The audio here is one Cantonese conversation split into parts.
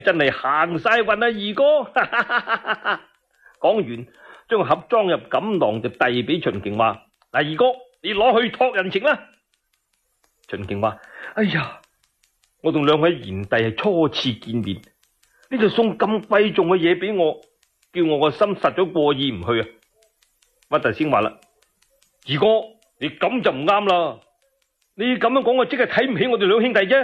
真係行晒運啊，二哥！講完，將盒裝入錦囊就遞俾秦瓊話：嗱，二哥，你攞去託人情啦。秦瓊話：哎呀，我同兩位賢弟係初次見面，你就送咁貴重嘅嘢俾我，叫我個心實咗過意唔去啊！屈達先話啦：二哥，你咁就唔啱啦，你咁樣講我即係睇唔起我哋兩兄弟啫。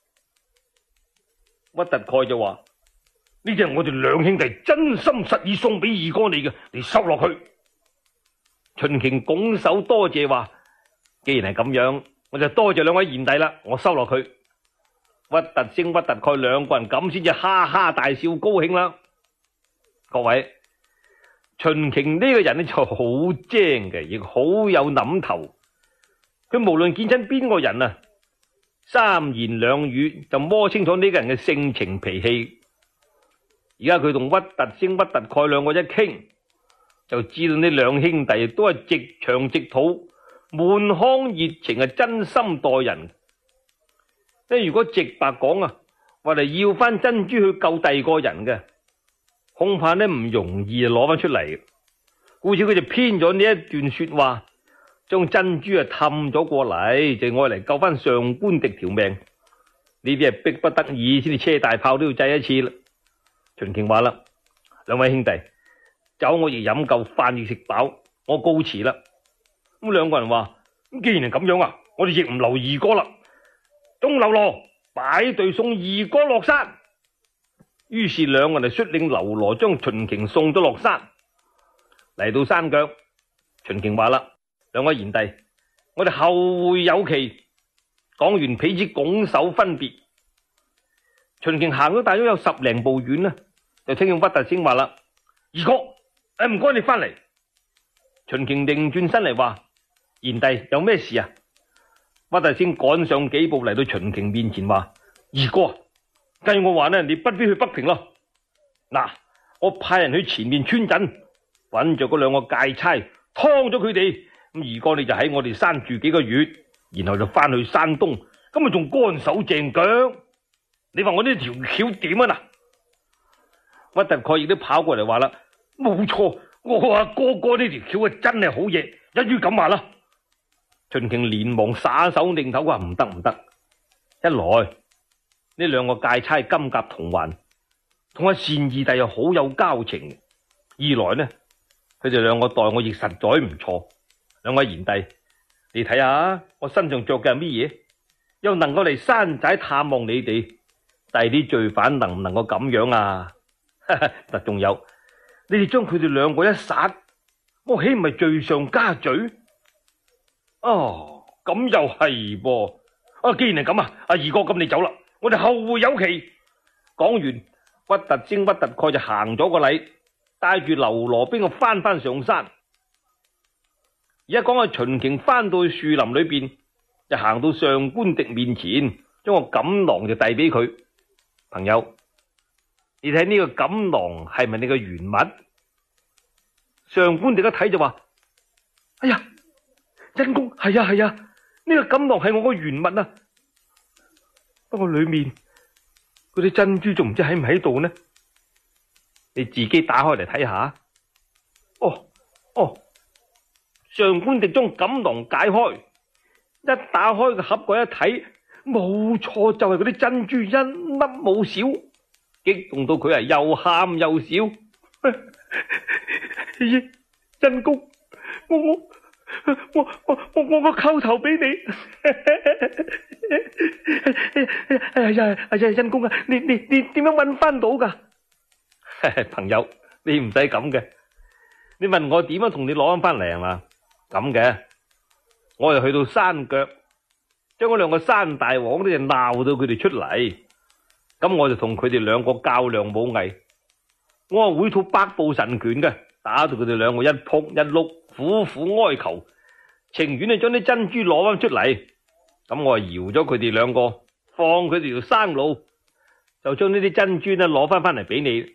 屈達蓋就話：呢啲係我哋兩兄弟真心實意送俾二哥你嘅，你收落去。秦瓊拱手多謝話：既然係咁樣，我就多謝兩位賢弟啦，我收落去。屈達星、屈達蓋兩個人咁先至哈哈大笑高興啦。各位，秦瓊呢個人呢就好精嘅，亦好有諗頭。佢無論見親邊個人啊，三言兩語就摸清楚呢個人嘅性情脾氣。而家佢同屈達星、屈達蓋兩個一傾，就知道呢兩兄弟都係直腸直肚、滿腔熱情，係真心待人。如果直白講啊，話嚟要翻珍珠去救第二個人嘅，恐怕呢唔容易攞翻出嚟。故此佢就編咗呢一段說話，將珍珠啊氹咗過嚟，就愛嚟救翻上官迪條命。呢啲係逼不得已先至車大炮都要制一次啦。秦瓊話啦：兩位兄弟，酒我亦飲夠，飯亦食飽，我告辭啦。咁兩個人話：既然係咁樣啊，我哋亦唔留二哥啦。鐘嘍囉，擺隊送二哥落山。於是兩個人就率領嘍囉將秦瓊送咗落山。嚟到山腳，秦瓊話啦：兩位賢弟，我哋後會有期。講完，彼此拱手分別。秦瓊行咗大約有10零步遠啦，就聽見屈達星話啦：二哥，唔該你翻嚟。秦瓊擰轉身嚟話：賢弟有咩事啊？屈達星趕上幾步嚟到秦瓊面前話：二哥，計我話呢，你不必去北平咯。嗱，我派人去前面村鎮揾着嗰兩個戒差，劏咗佢哋。咁二哥你就喺我哋山住幾個月，然後就翻去山東，咁啊仲乾手淨腳。你話我呢條橋點啊？嗱，屈達蓋亦都跑過嚟話啦：冇錯，我話哥哥呢條橋啊真係好嘢，一於咁話啦。秦瓊連忙耍手擰頭話：唔得唔得！一來呢兩個戒差金甲銅環，同阿單二弟又好有交情；二來呢，佢哋兩個待我亦實在唔錯。兩位賢弟，你睇下我身上着嘅係乜嘢？又能夠嚟山寨探望你哋，第啲罪犯能唔能夠咁樣啊？嗱，仲有你哋將佢哋兩個一殺，我豈唔係罪上加罪？哦，咁又係噃。既然係咁啊，阿二哥咁你走啦，我哋後會有期。講完，屈達星、屈達蓋就行咗個禮，帶住嘍囉兵翻上山。而家講下秦瓊翻到去樹林裏邊，就行到上官迪面前，將個錦囊就遞俾佢。朋友，你睇呢個錦囊係咪你嘅原物？上官迪一睇就話：哎呀，恩公，係啊係啊，呢個錦囊係我個原物啊。不過裏面嗰啲珍珠仲唔知喺唔喺度呢？你自己打開嚟睇下。哦，上官迪將錦囊解開，一打開個盒蓋一睇，冇錯，就係嗰啲珍珠一粒冇少，激動到佢係又喊又笑。恩公，我個叩頭俾你。哎呀，恩公啊，你點樣搵翻到噶？朋友，你唔使咁嘅。你問我點樣同你攞翻嚟係嘛？咁嘅，我又去到山腳，將嗰兩個山大王呢就鬧到佢哋出嚟。咁我就同佢哋兩個較量武藝，我係會套百步神拳嘅，打到佢哋兩個一仆一碌，苦苦哀求，情願你將啲珍珠攞翻出嚟。咁我係搖咗佢哋兩個，放佢哋條生路，就將呢啲珍珠呢攞翻嚟俾你。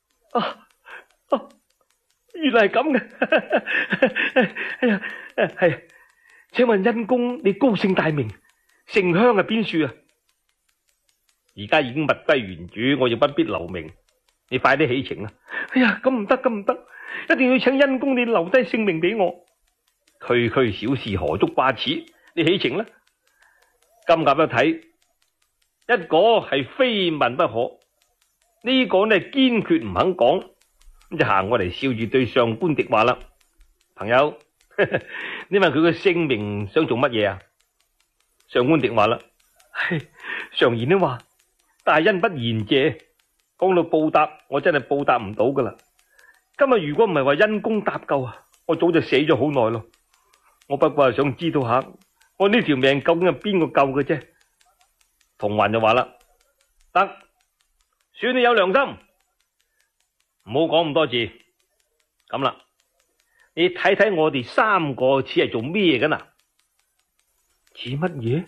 原來係咁嘅。哎呀，係，請問恩公你高姓大名，城鄉係邊處啊？ 而家已經物歸原主，我亦不必留名。你快啲起程啦！哎呀，咁唔得，咁唔得，一定要請恩公你留低性命俾我。區區小事何足掛齒，你起程啦！金甲一睇，一個係非問不可，呢個呢堅決唔肯講，咁就行過嚟笑住對上官迪話啦：朋友，你問佢嘅性命想做乜嘢啊？上官迪話啦：常言都話大恩不言謝，講到報答，我真係報答唔到噶啦。今日如果唔係話恩公搭救啊，我早就死咗好耐咯。我不過係想知道下，我呢條命究竟係邊個救嘅啫？童環就話啦：得，算你有良心，唔好講咁多字。咁啦，你睇睇我哋三個似係做咩嘅嗱？似乜嘢？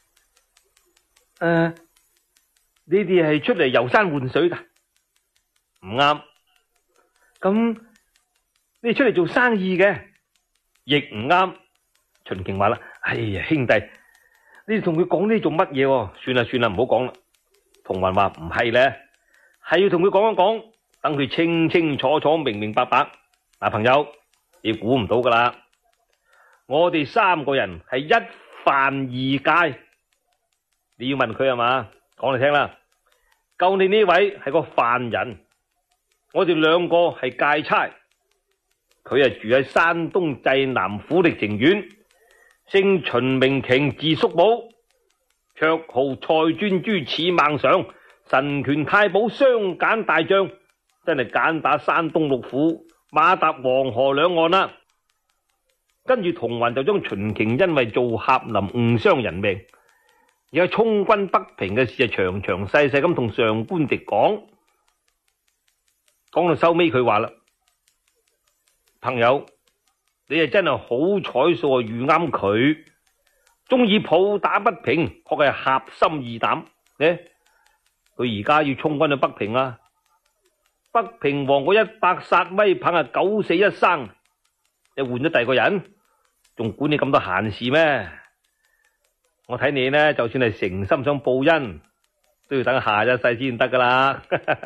你哋係出嚟遊山玩水噶？唔啱。咁你出嚟做生意嘅，亦唔啱。秦瓊話啦：哎呀，兄弟，你哋同佢講呢做乜嘢？算啦算啦，唔好講啦。童環話：唔係咧，係要同佢講一講，等佢清清楚楚、明明白白。嗱，朋友，你估唔到噶啦，我哋三個人係一犯二戒。你要問佢係嘛？講嚟聽啦。救你呢位係個犯人，我哋兩個係戒差。佢係住喺山東濟南府力城縣，姓秦名瓊，字叔寶，綽號蔡專諸此孟上，神權太保，雙鹼大將，真係鹼打山東六府，馬踏黃河兩岸啦。跟住童環就將秦瓊因為做俠林誤傷人命，而家充軍北平嘅事，詳詳細細咁同上官迪講。講到收尾，佢話啦：朋友，你係真係好彩數，遇啱佢，中意抱打北平，確係俠心義膽。佢而家要充軍去北平啊！北平王嗰100殺威棒啊，9死1生，你換咗第二個人，仲管你咁多閒事咩？我睇你呢，就算係誠心想報恩，都要等下一世先得噶啦。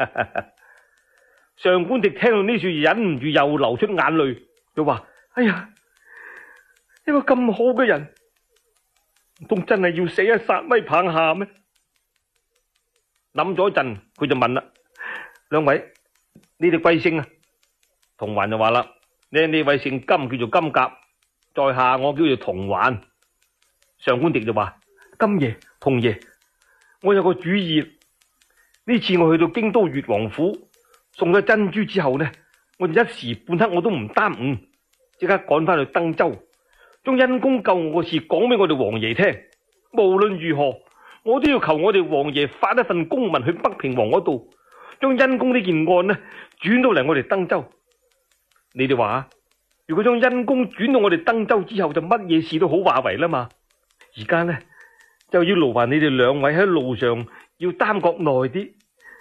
上官迪聽到呢處，忍唔住又流出眼淚，佢話：哎呀，一個咁好嘅人，唔通真係要死喺殺威棒下咩？諗咗一陣，佢就問啦：兩位，你哋貴姓啊？童環就話啦：呢位姓金，叫做金甲，在下我叫做童環。上官迪就話：金爺、童爺，我有個主意。呢次我去到京都越王府，送咗珍珠之後呢，我哋一時半刻我都唔耽誤，即刻趕翻去登州，將恩公救我嘅事講俾我哋王爺聽。無論如何，我都要求我哋王爺發一份公文去北平王嗰度，將恩公呢件案呢轉到嚟我哋登州。你哋話，如果將恩公轉到我哋登州之後，就乜嘢事都好話為啦嘛。而家呢就要勞煩你哋兩位喺路上要耽擱耐啲，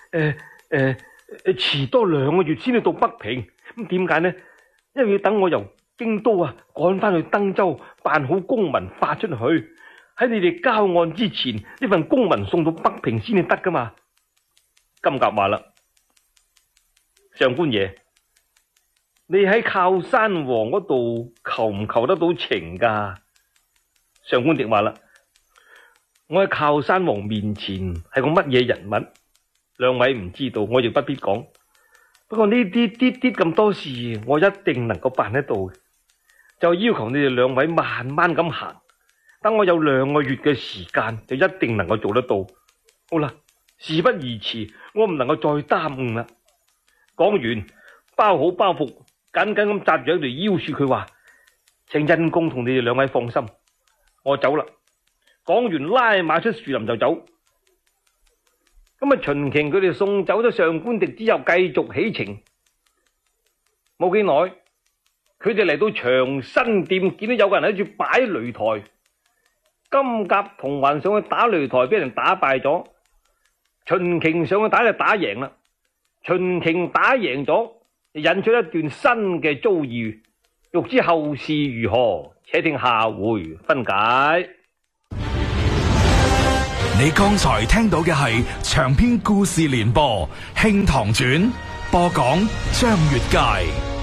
遲多2個月先至到北平。咁點解呢？因為要等我由京都啊趕翻去登州，辦好公文發出去，喺你哋交案之前，呢份公文送到北平先至得噶嘛。金甲話啦：上官爺，你喺靠山王嗰度求唔求得到情噶？上官迪話啦：我喺靠山王面前係個乜嘢人物？兩位唔知道，我亦不必講。不過呢啲咁多事，我一定能夠辦得到嘅。就要求你哋兩位慢慢咁行，等我有2個月嘅時間，就一定能夠做得到。好啦，事不宜遲，我唔能夠再耽誤啦。講完，包好包袱，緊緊咁紮住喺條腰樹，佢話：請恩公同你哋兩位放心，我走啦。講完拉馬出樹林就走。咁啊，秦瓊佢哋送走咗上官迪之後，繼續起程。冇幾耐，佢哋嚟到長生店，見到有個人喺住擺擂台。金甲童環上去打擂台，俾人打敗咗。秦瓊上去打就打贏啦。秦瓊打贏咗，引出一段新嘅遭遇。欲知後事如何，且聽下回分解。 你剛才聽到嘅係長篇故事連播《慶堂傳》，播講張月佳。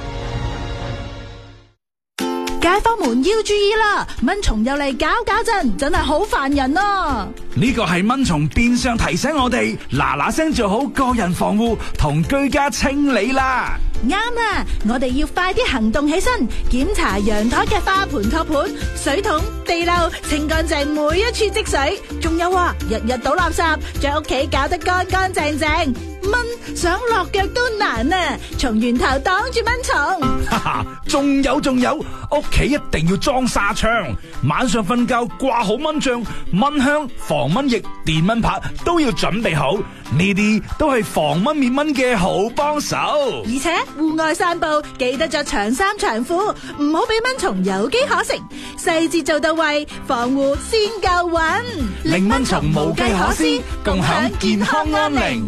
街坊們要注意啦，蚊蟲又嚟搞震，真係好煩人啊！ 呢個係蚊蟲變相提醒我哋嗱嗱聲做好個人防護同居家清理啦。 啱啦，我哋要快啲行動起身，檢查陽台嘅花盆托盤、水桶、地漏，清乾淨每一處積水。仲有啊，日日倒垃圾，將屋企搞得乾乾淨淨。蚊想落腳都難啊！從源頭擋住蚊蟲。 哈哈，仲有，屋企一定要裝紗窗，晚上瞓覺掛好蚊帳、蚊香、防蚊液、電蚊拍都要準備好，呢啲都係防蚊滅蚊嘅好幫手。 而且戶外散步記得着長衫長褲，唔好俾蚊蟲有機可乘，細節做到位，防護先夠穩， 令蚊蟲無計可施，共享健康安寧。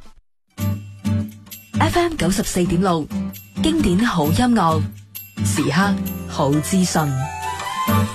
FM 94.6，經典好音樂，時刻好資訊。